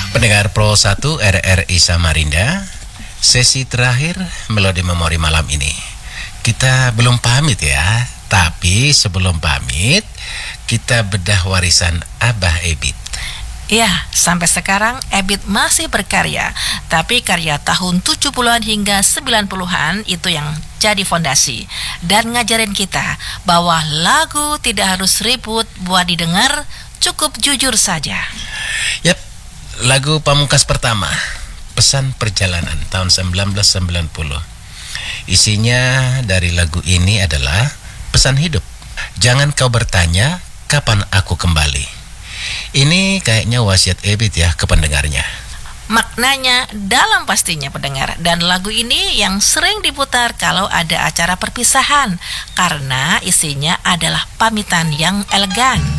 Pendengar Pro 1 RRI Samarinda, sesi terakhir Melodi Memori malam ini. Kita belum pamit ya, tapi sebelum pamit, kita bedah warisan Abah Ebit. Ya, sampai sekarang Ebit masih berkarya, tapi karya tahun 70-an hingga 90-an itu yang jadi fondasi dan ngajarin kita bahwa lagu tidak harus ribut buat didengar, cukup jujur saja. Yap, lagu pamungkas pertama, Pesan Perjalanan tahun 1990. Isinya dari lagu ini adalah pesan hidup. Jangan kau bertanya kapan aku kembali. Ini kayaknya wasiat Ebit ya ke pendengarnya. Maknanya dalam pastinya pendengar. Dan lagu ini yang sering diputar kalau ada acara perpisahan, karena isinya adalah pamitan yang elegan.